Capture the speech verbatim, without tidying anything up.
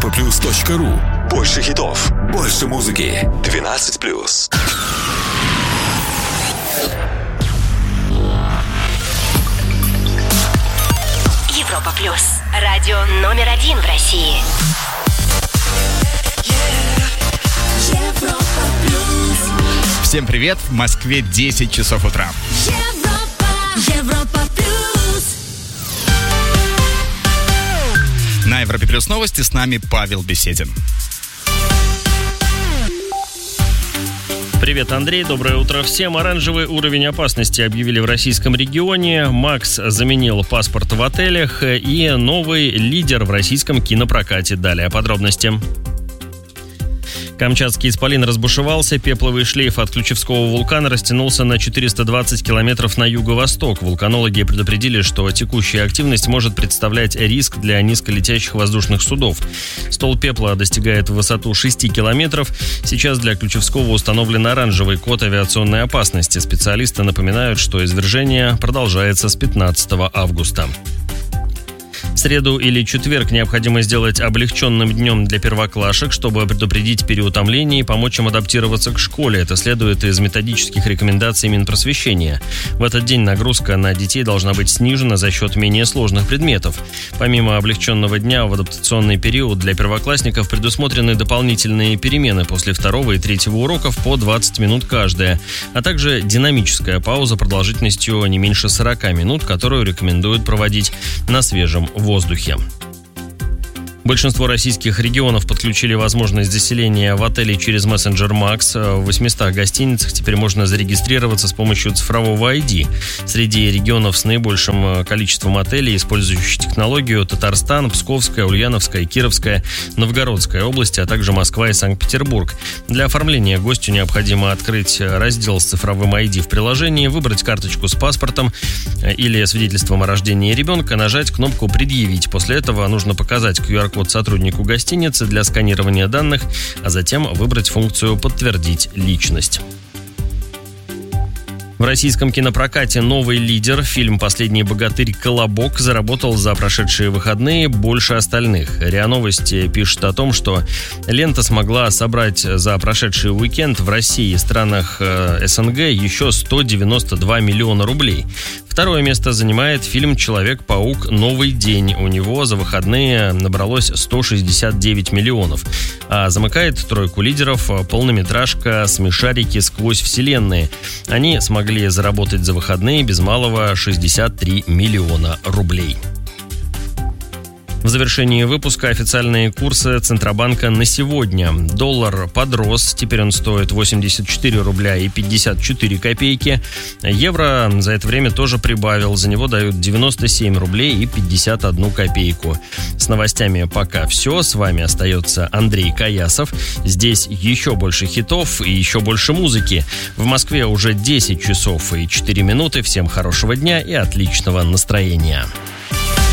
европа плюс точка ру. Больше хитов, больше музыки. двенадцать плюс. Европа плюс. Радио номер один в России. Европа плюс. Всем привет! В Москве десять часов утра. Европа, Европа плюс. На Европе плюс новости с нами Павел Беседин. Привет, Андрей. Доброе утро всем. Оранжевый уровень опасности объявили в российском регионе. МАКС заменил паспорт в отелях. И новый лидер в российском кинопрокате. Далее подробности. Камчатский исполин разбушевался, пепловый шлейф от Ключевского вулкана растянулся на четыреста двадцать километров на юго-восток. Вулканологи предупредили, что текущая активность может представлять риск для низколетящих воздушных судов. Столб пепла достигает в высоту шесть километров. Сейчас для Ключевского установлен оранжевый код авиационной опасности. Специалисты напоминают, что извержение продолжается с пятнадцатого августа. В среду или четверг необходимо сделать облегченным днем для первоклашек, чтобы предупредить переутомление и помочь им адаптироваться к школе. Это следует из методических рекомендаций Минпросвещения. В этот день нагрузка на детей должна быть снижена за счет менее сложных предметов. Помимо облегченного дня в адаптационный период для первоклассников предусмотрены дополнительные перемены после второго и третьего уроков по двадцать минут каждая, а также динамическая пауза продолжительностью не меньше сорок минут, которую рекомендуют проводить на свежем воздухе. Большинство российских регионов подключили возможность заселения в отеле через мессенджер МАКС. В восьмистах гостиницах теперь можно зарегистрироваться с помощью цифрового ай ди. Среди регионов с наибольшим количеством отелей, использующих технологию, Татарстан, Псковская, Ульяновская, Кировская, Новгородская области, а также Москва и Санкт-Петербург. Для оформления гостю необходимо открыть раздел с цифровым ай ди в приложении, выбрать карточку с паспортом или свидетельством о рождении ребенка, нажать кнопку «Предъявить». После этого нужно показать ку ар код сотруднику гостиницы для сканирования данных, а затем выбрать функцию «Подтвердить личность». В российском кинопрокате новый лидер. Фильм «Последний богатырь. Колобок» заработал за прошедшие выходные больше остальных. РИА Новости пишет о том, что лента смогла собрать за прошедший уикенд в России и странах эс эн гэ еще сто девяносто два миллиона рублей. Второе место занимает фильм «Человек-паук. Новый день». У него за выходные набралось сто шестьдесят девять миллионов. А замыкает тройку лидеров полнометражка «Смешарики. Сквозь вселенные». Они смогли заработать за выходные без малого шестьдесят три миллиона рублей. В завершении выпуска официальные курсы Центробанка на сегодня. Доллар подрос, теперь он стоит восемьдесят четыре рубля и пятьдесят четыре копейки. Евро за это время тоже прибавил, за него дают девяносто семь рублей и пятьдесят одну копейку. С новостями пока все, с вами остается Андрей Каясов. Здесь еще больше хитов и еще больше музыки. В Москве уже десять часов и четыре минуты. Всем хорошего дня и отличного настроения.